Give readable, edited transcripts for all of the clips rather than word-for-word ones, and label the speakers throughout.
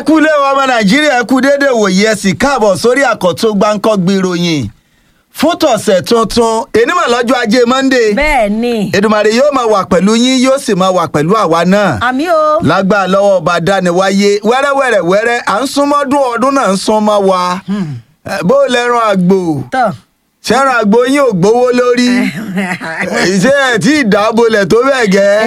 Speaker 1: kú lé wa ọmọ Nàìjíríà, ẹ kú déédéé wòye, ẹ sì káàbọ̀ sórí àkọ́tún gbáǹkọ́gbì ìròyìn fún tọ̀sẹ̀ tuntun enímọ̀ lọ́jọ́ ajé Monday.
Speaker 2: bẹ́ẹ̀ ni.
Speaker 1: Èdùmàrè yóò máa wà pẹ̀lú yín, yóò sì máa wà pẹ̀lú àwa náà.
Speaker 2: àmì o.
Speaker 1: lágbà lọ́wọ́ ọba dániwáyé wẹ́rẹ́wẹ́rẹ́ à ń súnmọ́ ọdún náà ń súnmọ́ wa. bó lẹ́ran àgbò
Speaker 2: tọ́.
Speaker 1: ṣẹ́ran àgbò yín ò gbówó lórí ṣé ẹ̀ tí ìdábolẹ̀ tó bẹ́ẹ̀ gẹ́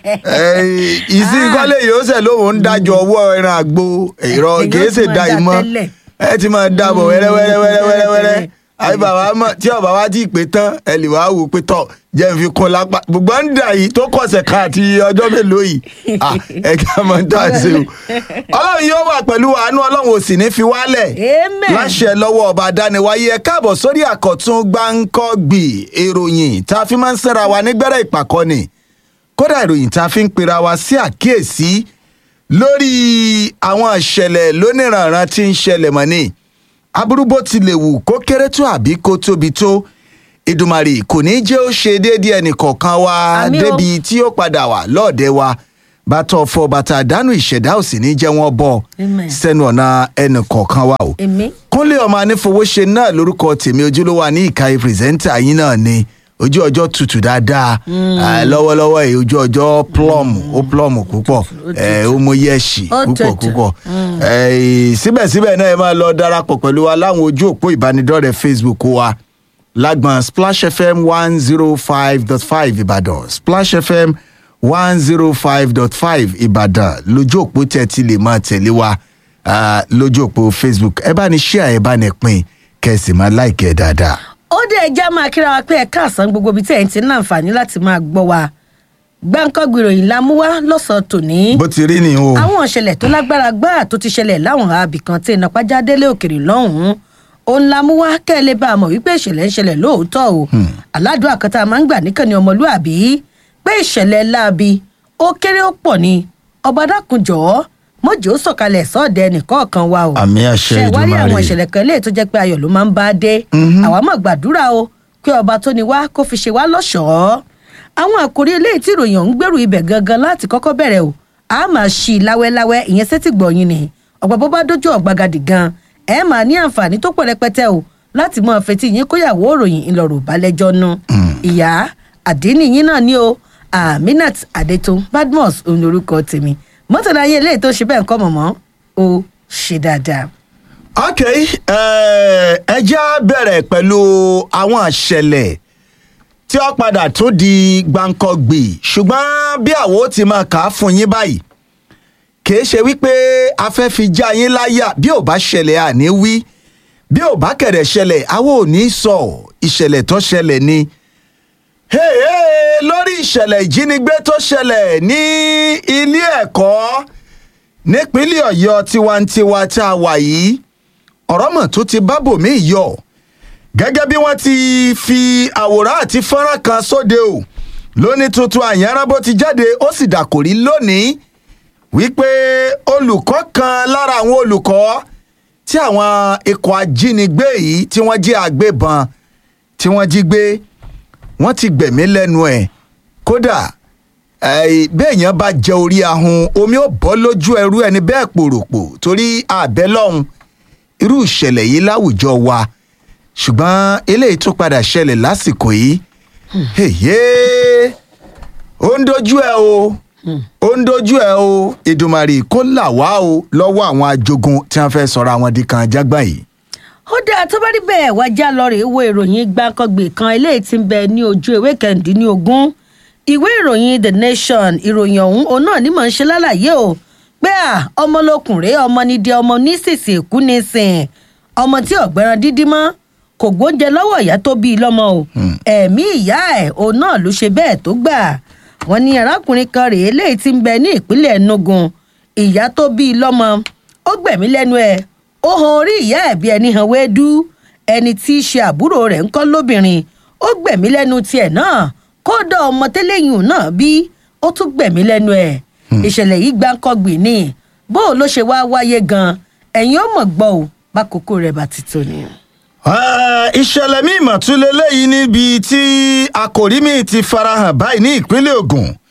Speaker 1: ìsìnkọ́lé yóò ṣẹ̀ lóun ń dájọ́ ọwọ́ ẹran àgbò ìrọ̀ kìí ṣe da ìmọ̀ ẹ ti máa dábọ̀ wẹ́rẹ́wẹ́rẹ́ àbí bàbá mọ̀ tí ọba wa ti pè tán ẹ lè wá wò pé tọ̀ jẹ́ n fi kún lápá gbogbo ń dà yìí tó kọ̀ọ̀sẹ̀ kan àti ọjọ́ mélòó yìí ẹ kí a máa dá sí o ọlọ́run yóò wà pẹ̀lú àánú ọlọ́run ò sì ní fi wálẹ̀ láṣẹ lọ́wọ́ ọba dániwáyé ẹ káàbọ̀ sórí àkọ́tún gbáǹkọ́gbì ìròyìn tá a fi máa ń sẹ́ra wa nígbẹ́rẹ́ ìpàkọ́ni kódà ìròyìn tá a fi ń pera wa sí àkíyèsí lórí àwọn ìṣẹ̀lẹ̀ lóníranran tí ń ṣẹlẹ̀ mọ́ ni aburú bó tilẹ̀ wù kó kéré tó àbí kó tóbi tó Èdùmàrè kò ní jẹ́ ó ṣe déédéé ẹnìkọ̀ọ̀kan wa débi tí ó padà wà lọ́ọ̀dẹ wa bàtà ọ̀fọ̀ bàtà àdánù ìṣẹ̀dá ò sì ní jẹ́ wọ́n bọ̀ sẹ́nu ọ̀nà ẹnìkọ̀ọ̀kan wa o. Kúnlé ọmọ anífowóṣe náà lórúkọ tèmi ojúlówó ní ìkàyè pírẹsẹ́ńtà yín náà ni ojú ọjọ́ tutù dáadáa lọ́wọ́lọ́wọ́ yìí ojú ọjọ́ plum púpọ̀ ó mú yẹ̀ṣì púpọ̀ síbẹ̀síbẹ̀ náà ẹ máa lọ darapọ̀ pẹ̀lú wa láwọn ojú òpó ìbánidọ́rẹ̀ẹ́ Facebook wa lágbọ̀n Splash FM 105.5 Ìbàdàn Splash FM 105.5 Ìbàdàn lójú òpó tẹ́ ti lè máa tẹ̀lé wa lójú òpó Facebook ẹ bá ní share ẹ bá ní pín kẹ́sì máa like ẹ dáadáa.
Speaker 2: ó dé ẹja máa kíra wa pé ẹ káàsán gbogbo ibi tí ẹ̀ ń ti ní àǹfààní láti máa gbọ́ wa gbáǹkọ́gbì ìròyìn la mú wá lọ́sàn-án tòní.
Speaker 1: bó ti rí ni o.
Speaker 2: àwọn ìṣẹ̀lẹ̀ tó lágbára gbáà tó ti ṣẹlẹ̀ láwọn àbí kan tí iná pàjá délé òkèrè lọ́hùn-ún òun la mú wá kẹ́ ẹ lè bá a mọ̀ wípé ìṣẹ̀lẹ̀ ń ṣẹlẹ̀ lóòótọ́ o aládùn àkàtà máa ń gbà níkànnì ọmọlúàbí pé ìṣẹ̀lẹ̀ láabi ó kéré ó pọ̀ ni ọba dákunjọ́ mọ́jì ó sọ̀kalẹ̀ sọ́ọ̀dẹ̀ nìkọ̀ọ̀kan wa o.
Speaker 1: àmì àṣẹ Èdùmàrè.
Speaker 2: ṣẹ̀wárí àwọn ìṣẹ̀lẹ̀ kan lè tó jẹ́ pé ayọ̀ ló máa ń bá a dé. àwa mọ̀ gbàdúrà o pé ọba tó ni wá kó fi ṣe wá lọ́ṣọ̀ọ́. àwọn àkòrí eléyìí tí ìròyìn ọ̀hún gbèrú ibẹ̀ gangan láti kọ́kọ́ bẹ̀rẹ̀ o a máa ṣí i láwẹ́láwẹ́ ìyẹn sétí gbọ̀nyìn ni ọ̀gbà bó bá dójú ọ̀gbagadì gan ẹ máa ní àǹfààní tó pọ̀ rẹpẹtẹ o láti mọ fetí yín kóyàwó òròyìn ìlọrọ̀ balẹ̀jọ́ nu. ìyá àdínì yín náà ni o Aminat Adétún Badmus òun lorúkọ tèmi mọ́tò náà yẹ eléyìí tó ṣe bẹ́ẹ̀ ń kọ́ mọ̀mọ́ ó ṣe dáadáa.
Speaker 1: ok ẹ já bẹ̀rẹ̀ pẹ̀lú àwọn àṣẹlẹ̀ tí ó padà tó di gbàǹkọ̀gbì ṣùgbọ́n bí àwo ti máa kà á fún yín báyìí kìí ṣe wípé a fẹ́ fi já yín láyà bí ò bá ṣẹlẹ̀ àní wí bí ò bá kẹ̀rẹ̀ ṣẹlẹ̀ àwọn ò ní sọ ìṣẹ̀lẹ̀ tó ṣẹlẹ̀ ni. lórí ìṣẹ̀lẹ̀ ìjínigbé tó ṣẹlẹ̀ ní ilé ẹ̀kọ́ nípínlẹ̀ Ọ̀yọ́ tiwantiwa tá a wà yìí ọ̀rọ̀ mọ̀ tó ti bá bòmí yọ gẹ́gẹ́ bí wọ́n ti fi àwòrán àti fọ́nrán kan sóde o lóní tuntun àyànrán bó ti jáde ó sì dàkórí lónìí wípé olùkọ́ kan lára àwọn olùkọ́ tí àwọn ikọ̀ ajínigbé yìí tí wọ́n jí agbébọn tí wọ́n jí gbé wọ́n ti gbẹ̀mí lẹ́nu ẹ̀ kódà béèyàn bá jẹ orí ahun omi ó bọ́ lójú ẹrú ẹni bẹ́ẹ̀ pòròpò torí àbẹ́ lọ́hùn irú ìṣẹ̀lẹ̀ yìí láwùjọ wa ṣùgbọ́n eléyìí tó padà ṣẹlẹ̀ lásìkò yìí ó ń dojú ẹ o ó ń dojú ẹ o Èdùmàrè kó là wá o lọ́wọ́ àwọn ajogun tí wọ́n fẹ́ sọ̀rọ̀ àwọn di kan jágbá yìí.
Speaker 2: ó dáa tó bá rí bẹ́ẹ̀ wá já lọ rèé wo ìròyìn gbàǹkangbè kan eléyìí tí ń bẹ ní ojú ìwé kẹrìndínlógún ìwé ìròyìn The Nation ìròyìn ọ̀hún òun náà ní mọ̀ ń ṣe lálàyé o pé ọmọ lọkùnrin ọmọ nídìí ọmọ nísìsiyìí èkú nísìn ọmọ tí ọ̀gbẹ́ran dídí mọ́ kò gbóúnjẹ lọ́wọ́ ìyá tó bí i lọ́mọ o ẹ̀mí ìyá ẹ̀ òun náà ló ṣe bẹ́ẹ̀ tó gbà wọ́n ní arákùnrin kan rèé léyìí tí ń bẹ ní ìpínlẹ̀ Enugu ìyá tó bí i lọ́mọ ó gbẹ̀mí lẹ́nu ẹ̀ ó han orí ìyá ẹ̀ bí ẹni han wéédú ẹni tí í ṣe àbúrò rẹ̀ ńkọ́ lóbìnrin ó gbẹ̀mí lẹ́nu tiẹ̀ náà kódà ọmọ tẹ́lẹ̀yìn náà bí ó tún gbẹ̀mí lẹ́nu ẹ̀ ìṣẹ̀lẹ̀ yìí gbáǹkọ́gbì ni bó ló ṣe wá wáyé gan ẹ̀yin ó mọ̀ gbọ́ ò bá kókó rẹ̀ bá ti tó ni.
Speaker 1: ìṣẹ̀lẹ̀ míì mọ̀túnlẹ̀ lẹ́yìn níbi tí àkòrí mi ti farahàn báyìí ní ìpínlẹ̀ Ògùn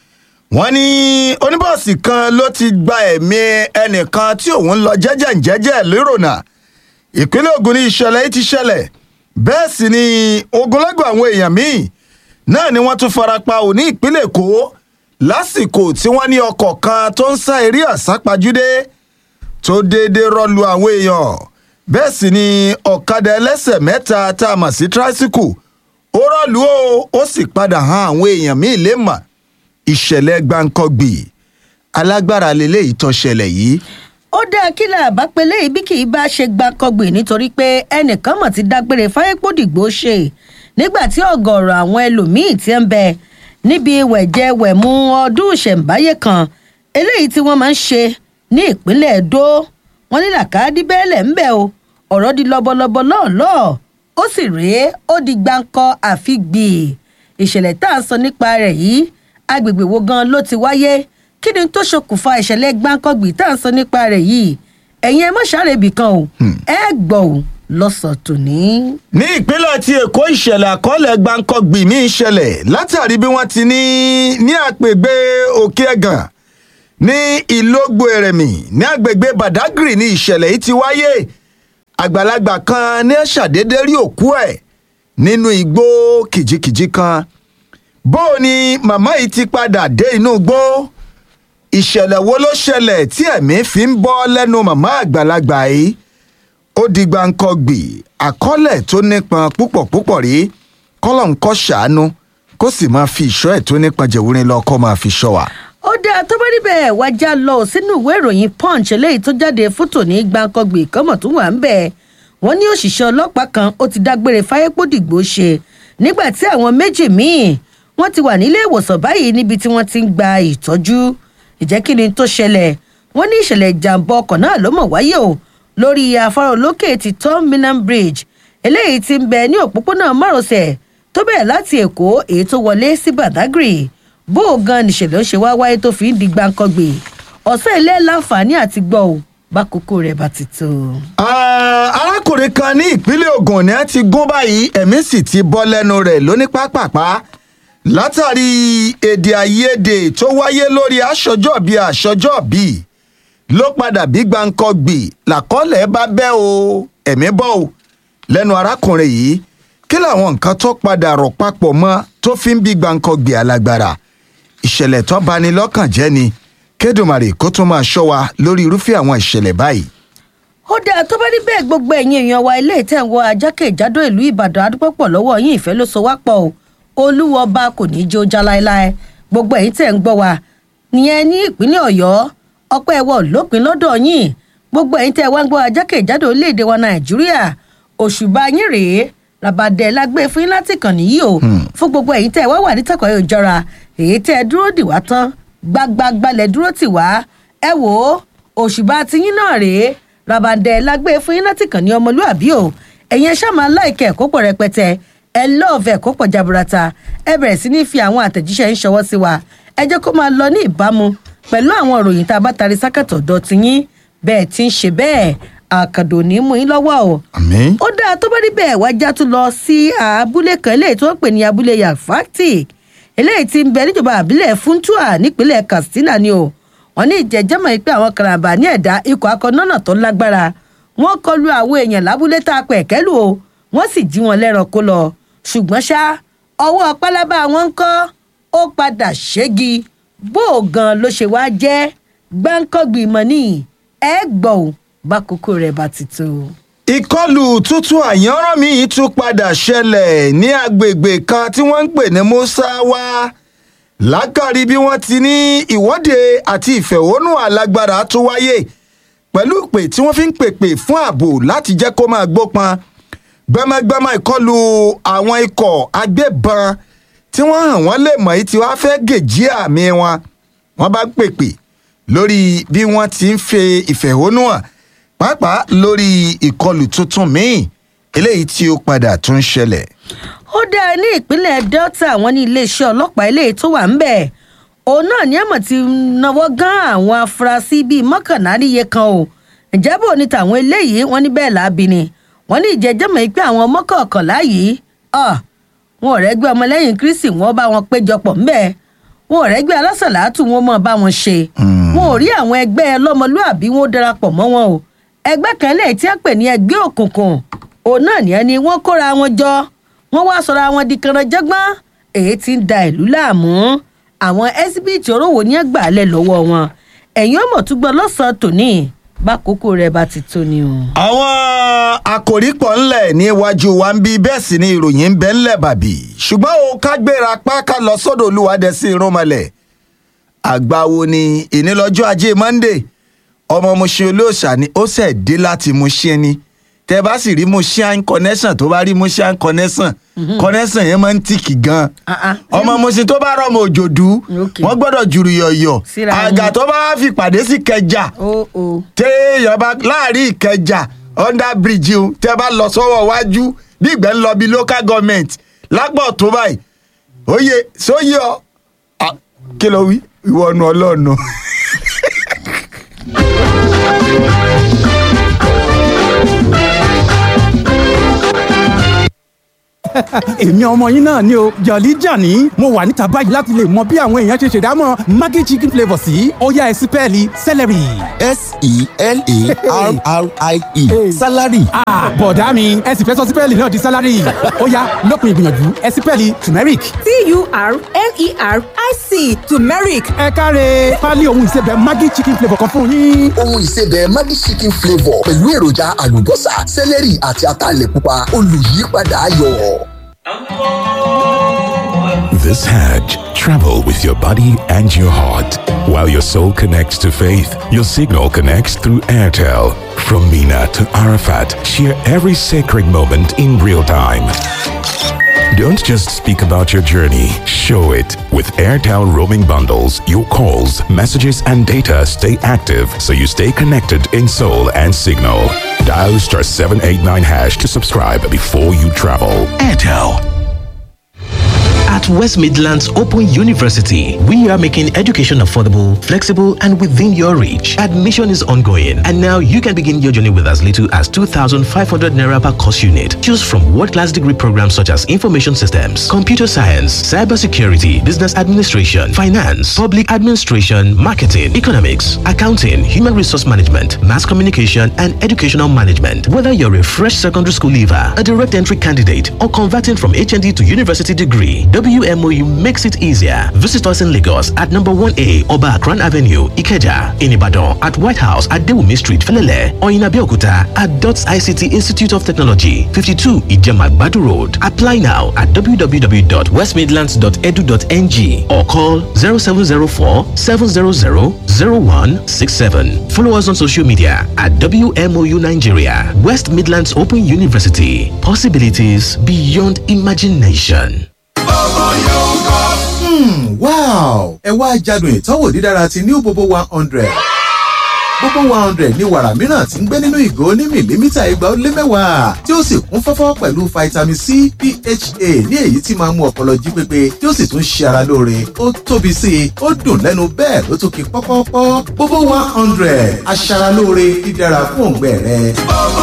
Speaker 1: wọ́n ní oníbọ̀ọ̀sì kan ló ti gba ẹ̀mí ẹnìkan tí òun lọ jẹ́jẹ́ lérònà ìpínlẹ̀ Ògùn ní ìṣẹ̀lẹ̀ yìí ti ṣẹlẹ̀ bẹ́ẹ̀ sì ni ogunlọ́gọ̀ àwọn èèyàn míì náà ni wọ́n tún farapa ò ní ìpínlẹ̀ Èkó lásìkò tí wọ́n ní ọkọ̀ kan tó ń sá eré àsápajúdé tó déédéé rọ́lu àwọn èèyàn bẹ́ẹ̀ sì ni ọ̀kadà ẹlẹ́sẹ̀ mẹ́ta tá a mọ̀ sí tíráísíkù ó rọ́lu ó sì padà hàn àwọn èèyàn míì lè mọ̀ ìṣẹ̀lẹ̀ gbáǹkọ́gbì alágbára lélẹ́yìí tó ṣẹlẹ̀ yìí.
Speaker 2: ó dáa kí là bá pe léyìí bí kì í bá ṣe gbáǹkọ́gbì nítorí pé ẹnìkan mọ̀ ti dágbére fáyépòdìgbò ṣe nígbà tí ọ̀gọ̀ọ̀rọ̀ àwọn ẹlòmíín ti ń bẹ níbi wẹ̀jẹwẹ̀mu ọdún ìṣẹ̀ǹbáyé kan eléyìí tí wọ́n máa ń ṣe ní ìpínlẹ̀ Èdó wọn ní làkàdí bẹ́ẹ̀lẹ̀ ń bẹ o ọ̀rọ̀ di lọ́bọ̀lọ́bọ̀ lọ́ọ̀lọ́ọ̀ ó sì rèé ó di gbáǹkọ́ àfigbì ìṣẹ̀lẹ̀ tá à ń sọ nípa rẹ̀ yìí agbègbè wo gan ló ti wáyé kí ni tó ṣokùnfà ìṣẹ̀lẹ̀ gbáǹkọ́gbì tá à ń sọ nípa rẹ̀ yìí ẹ̀yin ẹ má ṣàrẹ̀ ibì kan o ẹ gbọ́ o lọ́sàn tòní.
Speaker 1: ní ìpínlẹ̀ ti Èkó ìṣẹ̀lẹ̀ àkọọ́lẹ̀ gbáǹkọ́gbì míì ṣẹlẹ̀ látàrí bí wọ́n ti ní àpègbè Òkè Ẹ̀gàn ní Ìlógbò Èrèmí ní àgbègbè Badagry ní ìṣẹ̀lẹ̀ yìí ti wáyé àgbàlagbà kan ní ṣàdédé rí òkú ẹ̀ nínú igbó kìjikìji kan bó ni màmá yìí ti padà dé inú igbó ìṣẹ̀lẹ̀ wo ló ṣẹlẹ̀ tí ẹ̀mí fi ń bọ́ lẹ́nu màmá àgbàlagbà yìí ó di gbáǹkọ́gbì àkọọ́lẹ̀ tó nípọn púpọ̀ rí kọ́lọ̀ ń kọ́ ṣàánú kó sì máa fi ìṣọ́ ẹ̀ tó nípọn jẹ̀wúrin lọ kó máa fi ṣọ́ wa.
Speaker 2: ó dáa tó bá rí bẹ́ẹ̀ wájà lọ sínú ìwé ìròyìn Punch eléyìí tó jáde fótò ní gbáǹkọ́gbì kọ́mọ̀ tó wà ń bẹ̀ wọ́n ní òṣìṣẹ́ ọlọ́pàá kan ó ti dágbére fáyépòdìgbò ṣe nígbà tí àwọn méjì míì wọ́n ti wà nílé ìwòsàn báyìí níbi tí wọ́n ti ń gba ìtọ́jú ìjẹ́kíni tó ṣẹlẹ̀ wọ́n ní ìṣẹ̀lẹ̀ ìjàmbá ọkọ̀ náà ló mọ̀ wáyé o lórí afárá olókè ti Tom Minam Bridge eléyìí tí ń bẹ ní òpópónà márosẹ̀ tó bẹ̀rẹ̀ láti Èkó èyí tó wọlé sí Badagry bó o gan nìṣẹ̀lẹ̀ ó ṣe wá wáyé tó fi ń di gbáǹkọ́gbì ọ̀sẹ̀ ilé láǹfààní àti gbọ́ ò bá kókó rẹ̀ bá ti tó.
Speaker 1: arákùnrin kan ní ìpínlẹ̀ Ògùn ni a ti gún báyìí ẹ̀mí sì ti bọ́ lẹ́nu rẹ̀ lóní pápápá látàrí èdè àìyedè tó wáyé lórí aṣọjọ́bí ló padà bí gbáǹkọ́gbì làkọ́lẹ̀ bá bẹ́ o ẹ̀mí bọ́ o lẹ́nu arákùnrin yìí kí làwọn nǹkan tó padà rọ̀ papọ̀ mọ́ tó fi ń bí gbáǹkọ́gbì alágbára ìṣẹ̀lẹ̀ tó bani lọ́kàn jẹ́ ni kédùmarè kó tún máa ṣọ́ wa lórí irúfẹ́ àwọn ìṣẹ̀lẹ̀ báyìí.
Speaker 2: ó dáa tó bá rí bẹ́ẹ̀ gbogbo ẹ̀yin èèyàn wa ilé ìtẹ̀ ń wọ ajákèjádò ìlú Ìbàdàn adúpọ̀pọ̀ lọ́wọ́ yín ìfẹ́ ló so wá pọ̀ o olúwọba kò ní í jó já láéláé gbogbo ẹ̀yin tẹ̀ ń gbọ́ wa nìyẹn ní ìpínlẹ̀ Ọ̀yọ́ ọpẹ́ ẹ̀wọ̀ lópin lọ́dọ̀ yín gbogbo ẹ̀yin tẹ̀ wá ń gbọ́ ajákèjádò orílẹ̀-èdè wa Nàìjíríà òṣùbà yín rèé ràbàdẹ lágbé fún yín láti kàn nìyí o fún gbogbo ẹ̀yin tẹ̀ wá wà ní tẹ̀kọ̀ ìjọra èyí tẹ̀ dúró dì wá tán gbagbalẹ̀ dúró tì wá ẹ wò ó òṣùbà tiyín náà rèé ràbàdẹ lágbé fún yín láti kàn ní ọmọlúàbí o ẹ̀yin ẹ ṣáà máa láìkẹ́ ẹ̀kọ́ pọ̀ rẹpẹtẹ ẹ lọ́ọ̀fẹ́ kó pọ̀ jaburata ẹ bẹ̀rẹ̀ sí ní fi àwọn àtẹ̀jíṣẹ́ ń ṣọwọ́ sí wa ẹ jẹ́ kó máa lọ ní ìbámu pẹ̀lú àwọn ìròyìn tá a bá tarí sákàtọ̀ ọ̀dọ̀ tiyín bẹ́ẹ̀ tí ń ṣe bẹ́ẹ̀ àkàndò ní mú yín lọ́wọ́ o.
Speaker 1: àmín.
Speaker 2: ó dáa tó bá rí bẹ́ẹ̀ wá já tún lọ sí abúlé kan eléyìí tó ń pè ní abúlé Yafactic eléyìí tí ń bẹ níjọba àbílẹ̀ Funtua nípínlẹ̀ Katsina ni o wọ́n ní ìjẹ́jẹ́mọ̀ pé àwọn karambà ní ẹ̀dá ikọ̀ akọ̀nọ́nà tó lágbára wọ́n kọlu àwọn èèyàn lábúlé tá a pẹ̀ kẹ́lù o wọ́n sì jí wọn lẹ́ran kó lọ ṣùgbọ́n ṣá ọwọ́ pálábá wọn ń kọ́ ó padà ṣégi bó o gan ló ṣe wá jẹ́ gbáǹkọ́gbì mọ́ ní ẹ gbọ́ ò bá kókó rẹ̀ bá ti tó.
Speaker 1: ìkọlù tuntun àyànràn míì tún padà ṣẹlẹ̀ ní agbègbè kan tí wọ́n ń pè ní Musawa lákàrí bí wọ́n ti ní ìwọ́de àti ìfẹ̀hónú alágbára tó wáyé pẹ̀lú ìpè tí wọ́n fi ń pèpè fún ààbò láti jẹ́ kó máa gbópọn gbẹmẹgbẹmẹ ìkọlù àwọn ikọ̀ agbébọn tí wọ́n hàn wọ́n lè mọ̀ yìí tí wọ́n fẹ́ gèjì àmì wọn wọ́n bá pèpè lórí bí wọ́n ti ń fe ìfẹ̀hónú hàn pàápàá lórí ìkọlù tuntun míì eléyìí tí ó padà tún ṣẹlẹ̀.
Speaker 2: ó dáa ní ìpínlẹ̀ Delta wọn ní iléeṣẹ́ ọlọ́pàá eléyìí tó wà ń bẹ̀ òun náà ní àmọ̀ ti náwó gán àwọn afurasí bíi mọ́kànlá níye kan o ìjábọ̀ ní tàwọn eléyìí wọ́n ní bẹ́ẹ̀ láabi ni wọ́n ní ìjẹ́jẹ́mọ̀ pé àwọn mọ́kànlá yìí wọn ò rẹ́gbẹ́ ọmọlẹ́yìn Kristi wọ́n bá wọn péjọpọ̀ ńbẹ̀ wọn ò rẹ́gbẹ́ alásàlátù wọn mọ̀ bá wọn ṣe wọn ò rí àwọn ẹgbẹ́ ọlọ́mọlúàbí wọn darapọ̀ mọ́ wọn o ẹgbẹ́ kan lè tí a pè ní ẹgbẹ́ òkùnkùn òun náà ní ẹni wọ́n kóra wọn jọ wọ́n wá sọra wọn di kànáńjẹ́gbọ́n èyí tí ń da ìlú láàmú àwọn ẹsibíìtì orówó ní ẹgbàá lẹ̀ lọ́wọ́ wọn ẹ̀yin ọmọ tún gbọ́ lọ́sàn-án tòní bákòókò rẹ̀ bá ti tó ni o.
Speaker 1: àwọn àkòrí pọ̀ ńlẹ̀ níwájú wa ń bí bẹ́ẹ̀ sì ni ìròyìn ń bẹ ńlẹ̀ bàbí ṣùgbọ́n o ká gbéra páká lọ sọ́dọ̀ olúwadẹ́sí irúnmọlẹ̀ àgbáwo ni ìnílọ́jọ́ ajé Monday ọmọ Mushin olóòṣà ni ó ṣẹ̀ dé láti Mushin ni tẹ bá sì rí Mushin connection tó bá rí Mushin connection yẹn máa ń tìkì gan ọmọ Mushin tó bá rọmọ òjòdú wọn gbọ́dọ̀ jùrù yọ̀yọ̀ àgà tó bá fi pàdé sí Ìkẹjà téèyàn bá láàrin Ìkẹjà under bridge tẹ bá lọ sọ́wọ́ wájú bí ìgbẹ́ ń lọ bí local government lápò tó báyìí oyè sóyè ọ kí ló wí ìwọ ọ̀nà ọlọ́ọ̀nà.
Speaker 3: èmi ọmọ yín náà ni o Jolly Johnny mo wà níta báyìí láti lè mọ bí àwọn èèyàn ṣe ṣèdámọ̀ Maggi chicken flavour sí ó yá ẹ sí pẹ́ẹ́lí celery.
Speaker 4: S-E-L-A-R-R-I-E salary.
Speaker 3: bọ̀dá mi ẹ sì fẹ́ sọ sí pẹ́ẹ́lì náà di salary ó yá lópin ìgbìyànjú ẹ sí pẹ́ẹ́lì turmeric.
Speaker 5: T-U-R-M-E-R-I-C turmeric.
Speaker 3: ẹ káre pálí ohun ìsebẹ̀ Maggi chicken flavour kan fún yín.
Speaker 4: ohun ìsebẹ̀ Maggi chicken flavour pẹ̀lú èròjà àlùbọ́sà celery àti ataalẹ̀ pupa olùyípadà ayọ̀.
Speaker 6: This Hajj, travel with your body and your heart. While your soul connects to faith, your signal connects through Airtel. From Mina to Arafat, share every sacred moment in real time. Don't just speak about your journey, show it. With Airtel roaming bundles, your calls, messages and data stay active so you stay connected in soul and signal. Dial *789# to subscribe before you travel. Airtel.
Speaker 7: At West Midlands Open University, we are making education affordable, flexible, and within your reach. Admission is ongoing, and now you can begin your journey with as little as 2,500 naira per course unit. Choose from world-class degree programs such as information systems, computer science, cybersecurity, business administration, finance, public administration, marketing, economics, accounting, human resource management, mass communication, and educational management. Whether you're a fresh secondary school leaver, a direct entry candidate, or converting from HND to university degree, WMOU makes it easier. Visit us in Lagos at number 1A Oba Akran Avenue, Ikeja, in Ibadan at White House at Dewumi Street, Felele, or in Abeokuta at DOTS ICT Institute of Technology, 52 Ijema Badu Road. Apply now at www.westmidlands.edu.ng or call 0704 700 0167. Follow us on social media at WMOU Nigeria. West Midlands Open University. Possibilities beyond imagination.
Speaker 8: Wow! ẹ wá jádùn ìtọ́wò dídára ti New Bobo 100. Bobo 100 ní wàrà mìíràn tí ń gbé nínú ìgò ní mìlímítà 210 tí ó sì kún fọ́fọ́ pẹ̀lú vitamin C, PHA ní èyí tí máa mú ọpọlọ jí pépé tí ó sì tún ṣe ara lóore. Ó tóbi sí i, ó dùn lẹ́nu bẹ́ẹ̀ ló tún kí pọ́pọ́pọ́. Bobo 100 aṣaralóore dídára fún òǹgbẹ rẹ.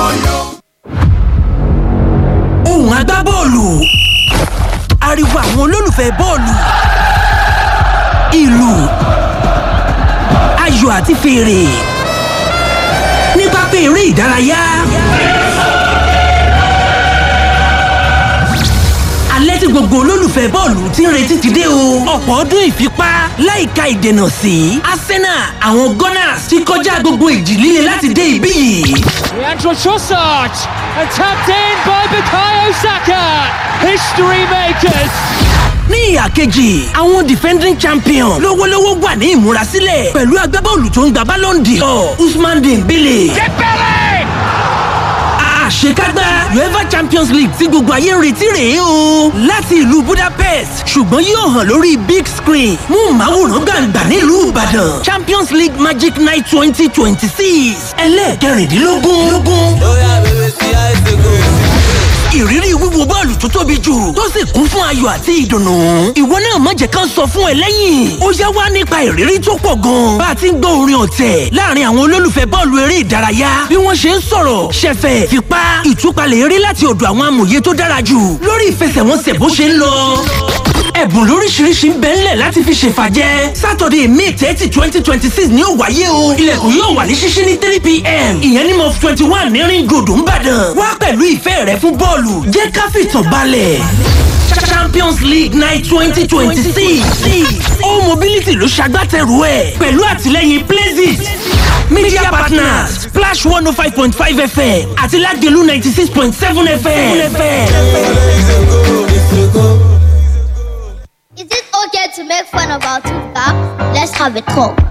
Speaker 5: Ohùn agbábọ́ọ̀lù. Ariwo àwọn olólùfẹ́ bọ́ọ̀lù. Ìlù. Ayọ̀ àti fèrè. Ní pápá eré ìdárayá. Alẹ́ tí gbogbo olólùfẹ́ bọ́ọ̀lù ti ń retí ti dé o. Ọ̀pọ̀ ọdún ìfipá láìka ìdènà sí. Arsenal àwọn Gunners ti kọjá gbogbo ìjì líle láti dé ibí yìí.
Speaker 9: Leandro Trossard and tapped in by Bukayo Saka. History makers.
Speaker 5: Ní ìhà kejì, àwọn defending champion lọ́wọ́lọ́wọ́ wà ní ìmúrasílẹ̀ pẹ̀lú agbábọ́ọ̀lù tó ń gba Ballon d'Or Ousmane Dembélé. Àṣekágbá UEFA Champions League tí gbogbo ayé ń retí rèé o. Láti ìlú Budapest, ṣùgbọ́n yóò hàn lórí big screen. Mú màwòrán gbàǹgbà nílùú Ìbàdàn. Champions League Magic Night 2026 ẹlẹ́ẹ̀kẹrìndínlógún. Ìrírí wíwo bọ́ọ̀lù tó tóbi jù tó sì kún fún ayọ̀ àti ìdùnnú. Ìwọ náà má jẹ́ ká sọ fún ẹ lẹ́yìn. Ó yá wá nípa ìrírí tó pọ̀ gan. Bá a ti ń gbọ́ orin ọ̀tẹ̀ láàrin àwọn olólùfẹ́ bọ́ọ̀lù eré ìdárayá. Bí wọ́n ṣe ń sọ̀rọ̀, ṣẹ̀fẹ̀, fipá, ìtúpalẹ̀ eré láti ọ̀dọ̀ àwọn amòye tó dára jù lórí ìfẹsẹ̀wọnsẹ̀ bó ṣe ń lọ. ẹ̀bùn lóríṣiríṣi ń bẹ ńlẹ̀ láti fi ṣèfàjẹ́. Saturday May 30, 2026 ni ó wáyé o. Ilẹ̀kùn yóò wà ní ṣíṣí ní 3 p.m. ìyẹn ní mọ́f 21 ní Ring Road Ìbàdàn. Wá pẹ̀lú ìfẹ́ rẹ fún bọ́ọ̀lù jẹ́ ká fìtàn balẹ̀. Champions League Night 2026 O Mobility ló ṣagbátẹrù ẹ̀ pẹ̀lú àtìlẹ́yìn Places Media Partners Splash 105.5 FM àti Lagelu 96.7 FM.
Speaker 10: Is it okay to make fun of our tooth gap? Let's have a talk.